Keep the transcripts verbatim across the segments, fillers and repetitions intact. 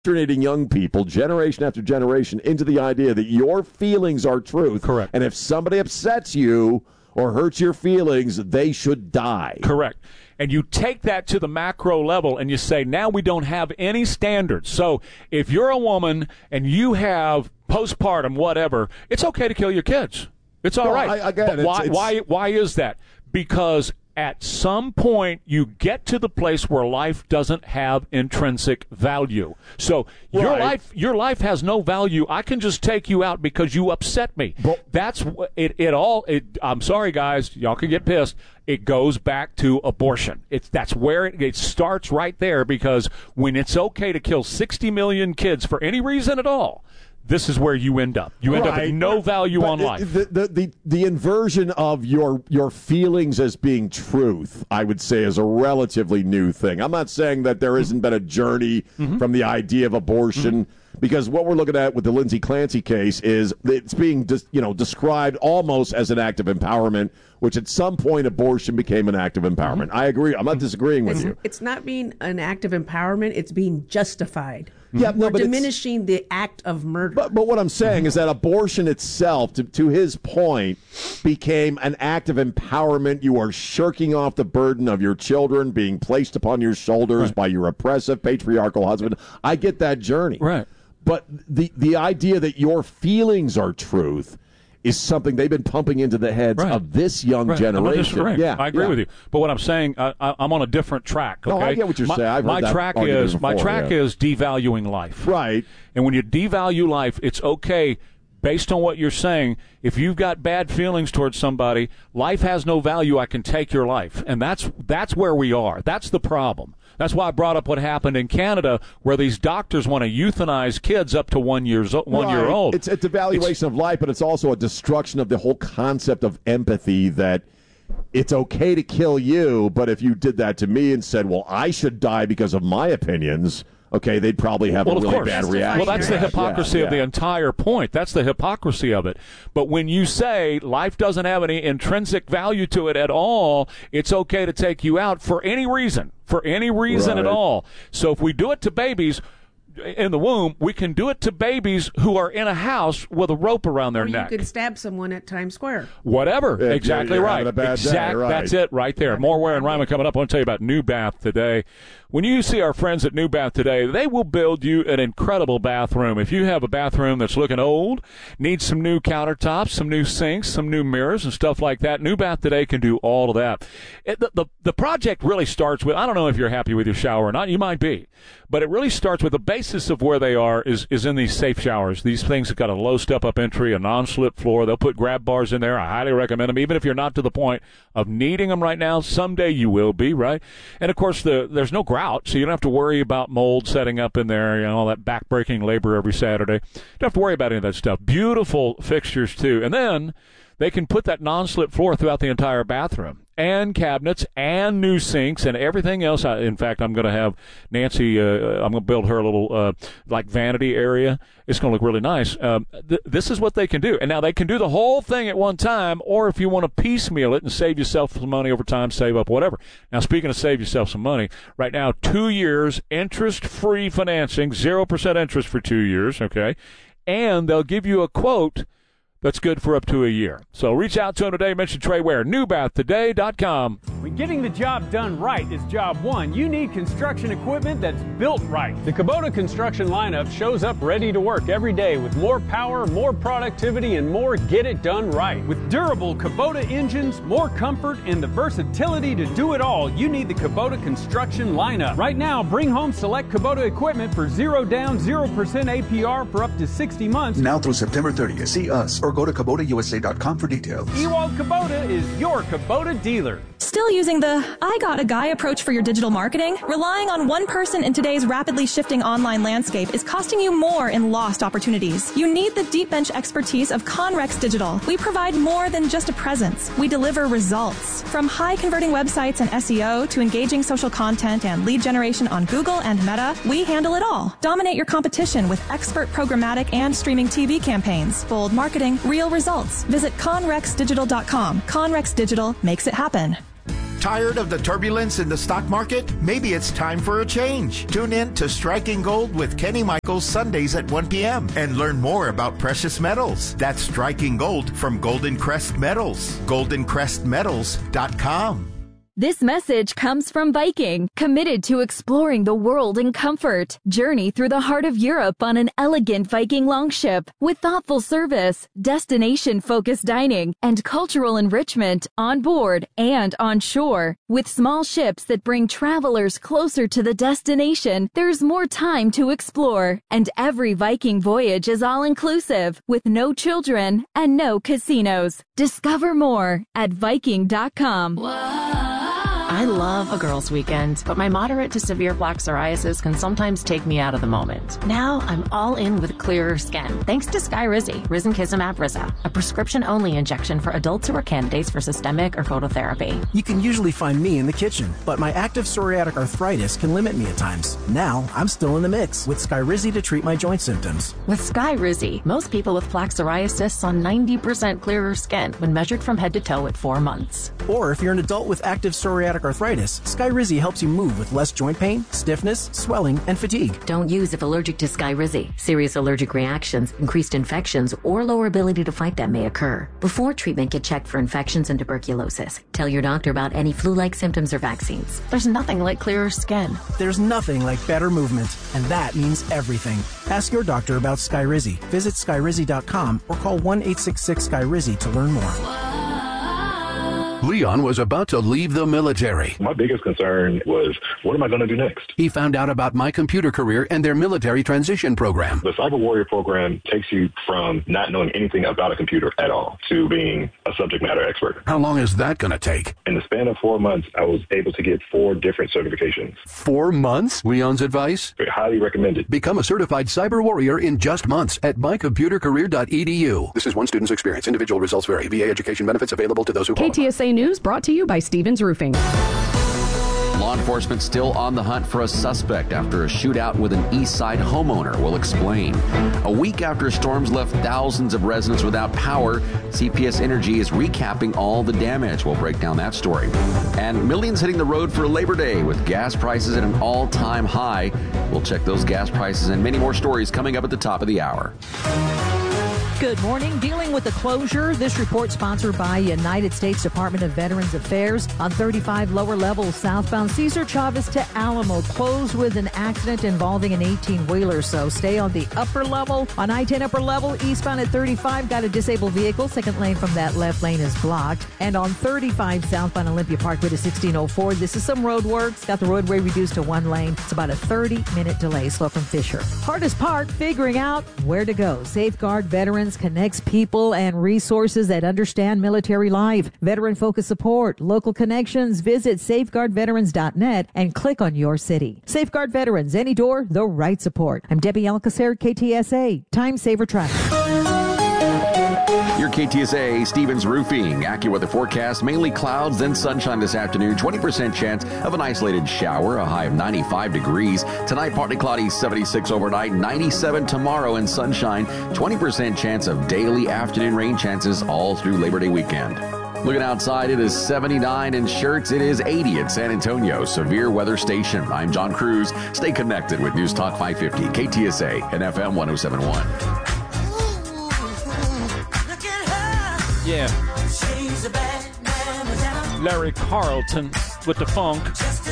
indoctrinating young people, generation after generation, into the idea that your feelings are truth. Correct. And if somebody upsets you or hurts your feelings, they should die. Correct. And you take that to the macro level and you say, now we don't have any standards. So if you're a woman and you have postpartum, whatever, it's okay to kill your kids. It's all well, right. I, again, but why, it's, it's... why, why is that? Because at some point you get to the place where life doesn't have intrinsic value. So your right. life, your life has no value. I can just take you out because you upset me. But that's it. It all. It, I'm sorry, guys. Y'all can get pissed. It goes back to abortion. It's that's where it, it starts right there. Because when it's okay to kill sixty million kids for any reason at all, this is where you end up. You end right. up with no value but on life. The, the, the, the inversion of your your feelings as being truth, I would say, is a relatively new thing. I'm not saying that there hasn't been a journey mm-hmm. from the idea of abortion, mm-hmm. because what we're looking at with the Lindsay Clancy case is it's being dis, you know described almost as an act of empowerment, which at some point abortion became an act of empowerment. Mm-hmm. I agree. I'm not disagreeing with it's, you. It's not being an act of empowerment. It's being justified. Yeah, no, We're but diminishing the act of murder. But, but what I'm saying mm-hmm. is that abortion itself, to, to his point, became an act of empowerment. You are shirking off the burden of your children being placed upon your shoulders right. by your oppressive patriarchal husband. I get that journey. Right. But the, the idea that your feelings are truth is something they've been pumping into the heads right. of this young right. generation. Yeah, I agree yeah. with you. But what I'm saying, I, I, I'm on a different track. Okay? No, I get what you're my, saying. I've my heard that track argument is before, my track yeah. is devaluing life. Right. And when you devalue life, it's okay. Based on what you're saying, if you've got bad feelings towards somebody, life has no value. I can take your life, and that's that's where we are. That's the problem. That's why I brought up what happened in Canada, where these doctors want to euthanize kids up to one years one right. year old. It's a devaluation it's, of life, but it's also a destruction of the whole concept of empathy. That it's okay to kill you, but if you did that to me and said, "Well, I should die because of my opinions," okay, they'd probably have well, a really course. bad reaction. Well, that's the hypocrisy yeah, yeah. of the entire point. That's the hypocrisy of it. But when you say life doesn't have any intrinsic value to it at all, it's okay to take you out for any reason, for any reason right. at all. So if we do it to babies in the womb, we can do it to babies who are in a house with a rope around their or neck. You could stab someone at Times Square. Whatever. Yeah, exactly you're right. A bad exact, day, right. That's it right there. More Ware and Ryman coming up. I want to tell you about New Bath today. When you see our friends at New Bath today, they will build you an incredible bathroom. If you have a bathroom that's looking old, needs some new countertops, some new sinks, some new mirrors and stuff like that, New Bath today can do all of that. It, the, the, the project really starts with, I don't know if you're happy with your shower or not, you might be, but it really starts with the basis of where they are is, is in these safe showers. These things have got a low step-up entry, a non-slip floor. They'll put grab bars in there. I highly recommend them, even if you're not to the point of needing them right now. Someday you will be, right? And, of course, the, there's no grout, so you don't have to worry about mold setting up in there, you know, all that back-breaking labor every Saturday. You don't have to worry about any of that stuff. Beautiful fixtures, too. And then they can put that non-slip floor throughout the entire bathroom, and cabinets and new sinks and everything else. I, in fact, I'm going to have Nancy, uh, I'm going to build her a little uh, like vanity area. It's going to look really nice. Um, th- this is what they can do. And now they can do the whole thing at one time, or if you want to piecemeal it and save yourself some money over time, save up, whatever. Now, speaking of save yourself some money, right now, two years, interest-free financing, zero percent interest for two years, okay? And they'll give you a quote that's good for up to a year. So reach out to him today. Mention Trey Ware, new bath today dot com. When getting the job done right is job one, you need construction equipment that's built right. The Kubota construction lineup shows up ready to work every day with more power, more productivity, and more get it done right. With durable Kubota engines, more comfort, and the versatility to do it all, you need the Kubota construction lineup. Right now, bring home select Kubota equipment for zero down, zero percent A P R for up to sixty months. Now through September thirtieth. See us or go to Kubota U S A dot com for details. Ewald Kubota is your Kubota dealer. Still using the I got a guy approach for your digital marketing? Relying on one person in today's rapidly shifting online landscape is costing you more in lost opportunities. You need the deep bench expertise of Conrex Digital. We provide more than just a presence. We deliver results. From high converting websites and S E O to engaging social content and lead generation on Google and Meta, we handle it all. Dominate your competition with expert programmatic and streaming T V campaigns. Bold marketing, real results. Visit conrex digital dot com. Conrex Digital makes it happen. Tired of the turbulence in the stock market? Maybe it's time for a change. Tune in to Striking Gold with Kenny Michaels Sundays at one p.m. and learn more about precious metals. That's Striking Gold from Golden Crest Metals. golden crest metals dot com. This message comes from Viking, committed to exploring the world in comfort. Journey through the heart of Europe on an elegant Viking longship with thoughtful service, destination-focused dining, and cultural enrichment on board and on shore. With small ships that bring travelers closer to the destination, there's more time to explore. And every Viking voyage is all-inclusive, with no children and no casinos. Discover more at Viking dot com. I love a girls' weekend, but my moderate to severe plaque psoriasis can sometimes take me out of the moment. Now I'm all in with clearer skin, thanks to Skyrizi, risankizumab Riza, a prescription-only injection for adults who are candidates for systemic or phototherapy. You can usually find me in the kitchen, but my active psoriatic arthritis can limit me at times. Now I'm still in the mix with Skyrizi to treat my joint symptoms. With Skyrizi, most people with plaque psoriasis saw ninety percent clearer skin when measured from head to toe at four months. Or if you're an adult with active psoriatic arthritis, Skyrizi helps you move with less joint pain, stiffness, swelling, and fatigue. Don't use if allergic to Skyrizi. Serious allergic reactions, increased infections, or lower ability to fight them may occur. Before treatment, get checked for infections and tuberculosis. Tell your doctor about any flu-like symptoms or vaccines. There's nothing like clearer skin. There's nothing like better movement, and that means everything. Ask your doctor about Skyrizi. Visit Skyrizi dot com or call one eight six six Skyrizi to learn more. Leon was about to leave the military. My biggest concern was, what am I going to do next? He found out about My Computer Career and their military transition program. The Cyber Warrior program takes you from not knowing anything about a computer at all to being a subject matter expert. How long is that going to take? In the span of four months, I was able to get four different certifications. Four months? Leon's advice? Very highly recommended. Become a certified Cyber Warrior in just months at my computer career dot e d u. This is one student's experience. Individual results vary. V A education benefits available to those who qualify. K T S A News brought to you by Stevens Roofing. Law enforcement still on the hunt for a suspect after a shootout with an East Side homeowner. We'll explain. A week after storms left thousands of residents without power, C P S Energy is recapping all the damage. We'll break down that story. And millions hitting the road for Labor Day with gas prices at an all-time high. We'll check those gas prices and many more stories coming up at the top of the hour. Good morning. Dealing with the closure. This report sponsored by United States Department of Veterans Affairs. On thirty-five lower levels southbound Cesar Chavez to Alamo closed with an accident involving an eighteen-wheeler. So stay on the upper level. On I ten upper level eastbound at thirty-five, got a disabled vehicle. Second lane from that left lane is blocked. And on thirty-five southbound Olympia Parkway to sixteen oh four, this is some road works. Got the roadway reduced to one lane. It's about a thirty-minute delay. Slow from Fisher. Hardest part, figuring out where to go. Safeguard Veterans connects people and resources that understand military life. Veteran-focused support, local connections. Visit safeguard veterans dot net and click on your city. Safeguard Veterans, any door, the right support. I'm Debbie Alcacer, K T S A. Time Saver Traffic. Your K T S A Stevens Roofing. AccuWeather forecast, mainly clouds, then sunshine this afternoon. twenty percent chance of an isolated shower, a high of ninety-five degrees. Tonight, partly cloudy, seventy-six overnight, ninety-seven tomorrow, and sunshine. twenty percent chance of daily afternoon rain chances all through Labor Day weekend. Looking outside, it is seventy-nine in Schertz. It is eighty at San Antonio. Severe weather station. I'm John Cruz. Stay connected with News Talk five fifty, K T S A, and F M one oh seven point one. Yeah. Larry Carlton with the funk.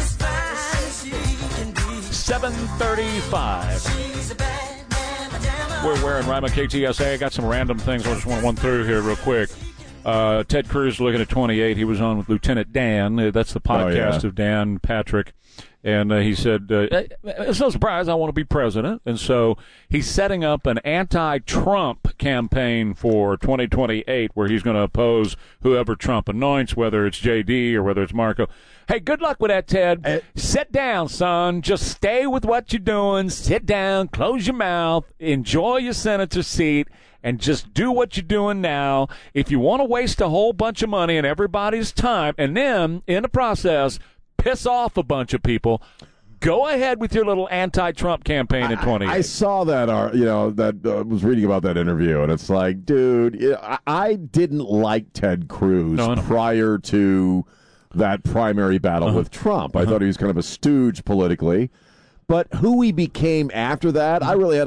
seven thirty-five. We're wearing Rima K T S A. I got some random things I just want to run through here real quick. Uh, Ted Cruz looking at twenty-eight. He was on with Lieutenant Dan. That's the podcast oh, yeah. of Dan Patrick. And uh, he said, uh, it's no surprise I want to be president. And so he's setting up an anti-Trump campaign for twenty twenty-eight where he's going to oppose whoever Trump anoints, whether it's J D or whether it's Marco. Hey, good luck with that, Ted. Uh, Sit down, son. Just stay with what you're doing. Sit down, close your mouth, enjoy your senator seat, and just do what you're doing now. If you want to waste a whole bunch of money and everybody's time, and then, in the process, piss off a bunch of people, go ahead with your little anti-Trump campaign in twenty. I, I saw that, uh, you know, that uh, was reading about that interview, and it's like, dude, I, I didn't like Ted Cruz no, no. prior to that primary battle uh-huh. with Trump. I uh-huh. thought he was kind of a stooge politically. But who he became after that, I really had